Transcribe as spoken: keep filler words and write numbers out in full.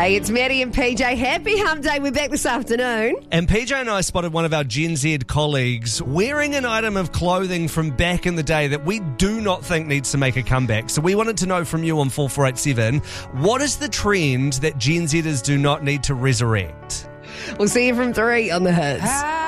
Hey, it's Maddie and P J. Happy Hump Day. We're back this afternoon. And P J and I spotted one of our Gen Z colleagues wearing an item of clothing from back in the day that we do not think needs to make a comeback. So we wanted to know from you on four four eight seven, what is the trend that Gen Zers do not need to resurrect? We'll see you from three on the Hits.